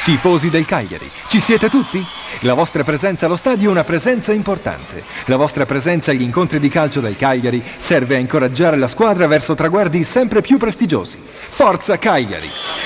Tifosi del Cagliari, ci siete tutti? La vostra presenza allo stadio è una presenza importante. La vostra presenza agli incontri di calcio del Cagliari serve a incoraggiare la squadra verso traguardi sempre più prestigiosi. Forza Cagliari!